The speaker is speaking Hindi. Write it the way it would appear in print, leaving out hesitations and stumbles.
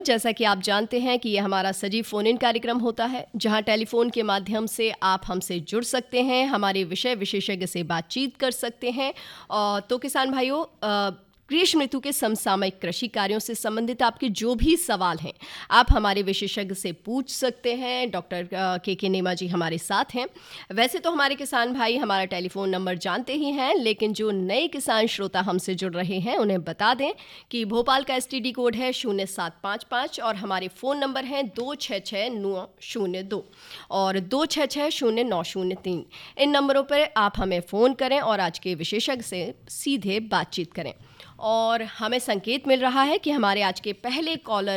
जैसा कि आप जानते हैं कि ये हमारा सजीव फ़ोन इन कार्यक्रम होता है, जहां टेलीफ़ोन के माध्यम से आप हमसे जुड़ सकते हैं, हमारे विषय विशेषज्ञ से बातचीत कर सकते हैं। तो किसान भाइयों, ग्रीष्म ऋतु के समसामयिक कृषि कार्यों से संबंधित आपके जो भी सवाल हैं, आप हमारे विशेषज्ञ से पूछ सकते हैं। डॉक्टर के नेमा जी हमारे साथ हैं। वैसे तो हमारे किसान भाई हमारा टेलीफ़ोन नंबर जानते ही हैं, लेकिन जो नए किसान श्रोता हमसे जुड़ रहे हैं, उन्हें बता दें कि भोपाल का एसटीडी कोड है 0755 और हमारे फ़ोन नंबर हैं 266902 और 26600903। इन नंबरों पर आप हमें फ़ोन करें और आज के विशेषज्ञ से सीधे बातचीत करें। और हमें संकेत मिल रहा है कि हमारे आज के पहले कॉलर